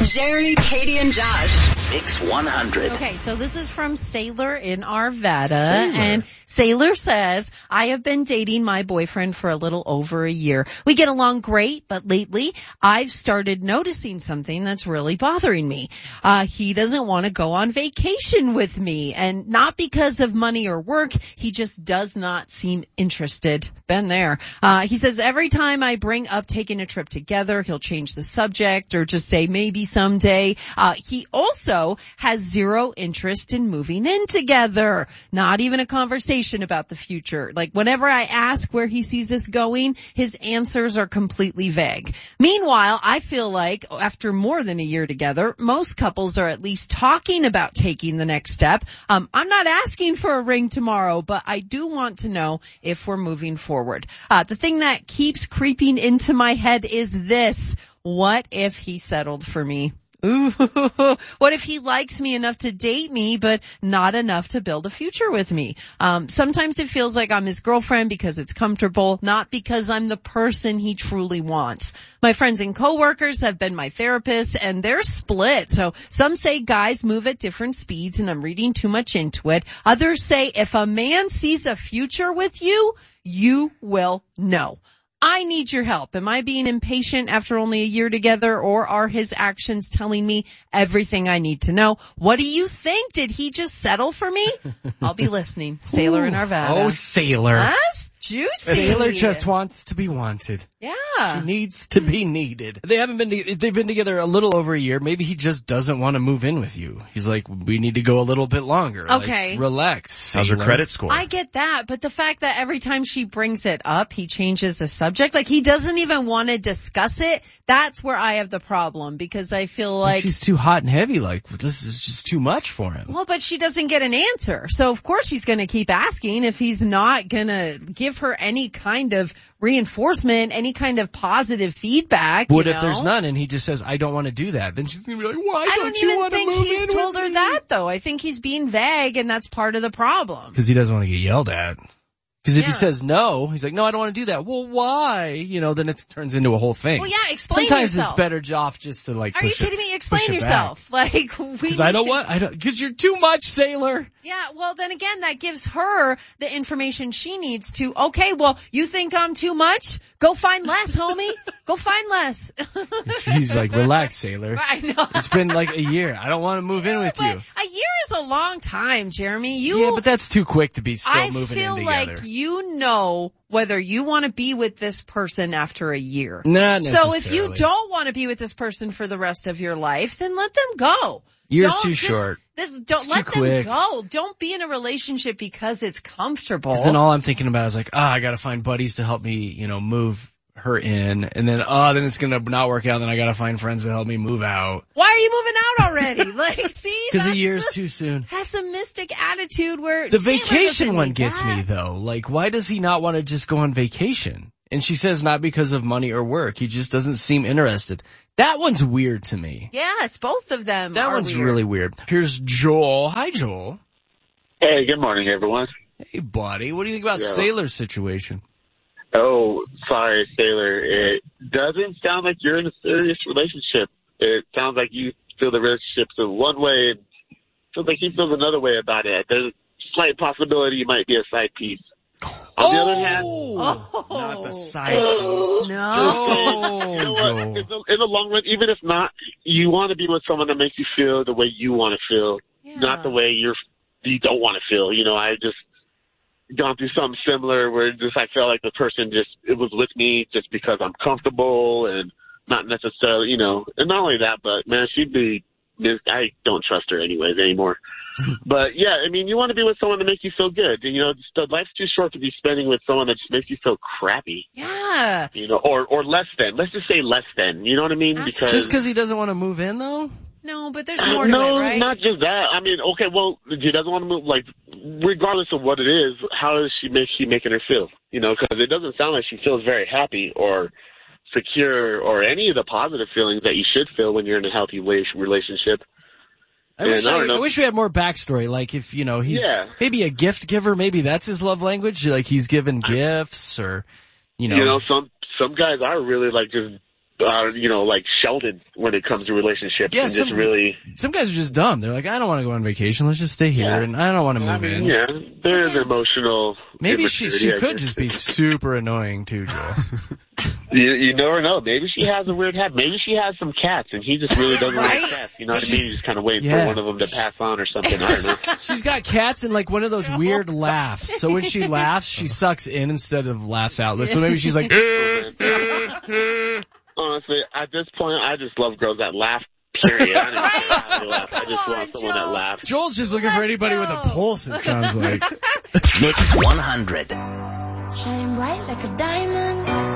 Jeremy, Katie, and Josh. Mix 100. Okay, so this is from Sailor in Arvada. And Sailor says, I have been dating my boyfriend for a little over a year. We get along great, but lately I've started noticing something that's really bothering me. He doesn't want to go on vacation with me, and not because of money or work. He just does not seem interested. Been there. He says every time I bring up taking a trip together, he'll change the subject or just say maybe someday. He also has zero interest in moving in together. Not even a conversation about the future. Like whenever I ask where he sees us going, his answers are completely vague. Meanwhile, I feel like after more than a year together, most couples are at least talking about taking the next step. I'm not asking for a ring tomorrow, but I do want to know if we're moving forward. The thing that keeps creeping into my head is this. What if he settled for me? Ooh, what if he likes me enough to date me, but not enough to build a future with me? Sometimes it feels like I'm his girlfriend because it's comfortable, not because I'm the person he truly wants. My friends and coworkers have been my therapists, and they're split. So some say guys move at different speeds, and I'm reading too much into it. Others say if a man sees a future with you, you will know. I need your help. Am I being impatient after only a year together, or are his actions telling me everything I need to know? What do you think? Did he just settle for me? I'll be listening. Sailor in Arvada. Oh, Sailor. That's juicy. Sailor just wants to be wanted. Yeah. She needs to be needed. They've been together a little over a year. Maybe he just doesn't want to move in with you. He's like, we need to go a little bit longer. Okay. Like, relax, Sailor. How's her credit score? I get that, but the fact that every time she brings it up, he changes the subject, like he doesn't even want to discuss it, that's where I have the problem, because I feel like she's too hot and heavy, like this is just too much for him. Well, but she doesn't get an answer. So of course she's going to keep asking if he's not going to give her any kind of reinforcement, any kind of positive feedback. What if there's none and he just says, I don't want to do that? Then she's going to be like, why don't you want to move in? I don't even think he's told her that, though. I think he's being vague, and that's part of the problem. Because he doesn't want to get yelled at. Because if he says no, he's like, no, I don't want to do that. Well, why? Then it turns into a whole thing. Well, yeah, explain Sometimes yourself. it's better off just to like Are you kidding me? Explain yourself. Because I know what? Because you're too much, Sailor. Yeah, well, then again, that gives her the information she needs to, okay, well, you think I'm too much? Go find less, homie. Go find less. He's like, relax, Sailor. I know. It's been like a year. I don't want to move in with you. A year is a long time, Jeremy. Yeah, but that's too quick to be still moving in together. I feel like you know whether you want to be with this person after a year. Not necessarily. So if you don't want to be with this person for the rest of your life, then let them go. Year's too short. Don't let them go. Don't be in a relationship because it's comfortable. Because then all I'm thinking about is like, I gotta find buddies to help me, move her in, and then then it's gonna not work out. Then I gotta find friends to help me move out. Why are you moving out already? See, because a year's too soon. Pessimistic attitude where the vacation one gets me though. Like, why does he not want to just go on vacation? And she says not because of money or work. He just doesn't seem interested. That one's weird to me. Yes, both of them. That one's really weird. Here's Joel. Hi, Joel. Hey, good morning, everyone. Hey, buddy. What do you think about Sailor's situation? Oh, sorry, Sailor. It doesn't sound like you're in a serious relationship. It sounds like you feel the relationship's in one way and feels like he feels another way about it. There's a slight possibility you might be a side piece. On the other hand, not the side piece. No. You know what? In the long run, even if not, you want to be with someone that makes you feel the way you want to feel, not the way you don't want to feel. I just gone through something similar where I felt like the person it was with me just because I'm comfortable and not necessarily, and not only that, but man, I don't trust her anyways anymore. But yeah, you want to be with someone that makes you feel good. Life's too short to be spending with someone that just makes you feel crappy. Yeah. Or less than. Let's just say less than. You know what I mean? Absolutely. Just because he doesn't want to move in, though? No, but there's more to it, right? No, not just that. Okay, well, he doesn't want to move. Like, regardless of what it is, how is she making her feel? Because it doesn't sound like she feels very happy or secure or any of the positive feelings that you should feel when you're in a healthy relationship. I wish we had more backstory. Like if, he's maybe a gift giver, maybe that's his love language. Like he's given gifts or, some guys are really like just like Sheldon when it comes to relationships. Yeah, and just really. Some guys are just dumb. They're like, I don't want to go on vacation. Let's just stay here, and I don't want to move in. Yeah, there is emotional. Maybe she could just be super annoying too, Joel. You never know. Maybe she has a weird habit. Maybe she has some cats, and he just really doesn't like cats. You know what I mean? He's just kind of waiting for one of them to pass on or something. I don't know. She's got cats and like one of those weird laughs. So when she laughs, she sucks in instead of laughs out. So maybe she's like. Honestly, at this point, I just love girls that laugh. Period. I don't even care how they laugh. I just want someone that laughs. Joel's just looking for anybody with a pulse. It sounds like. Mix 100. Shine bright like a diamond.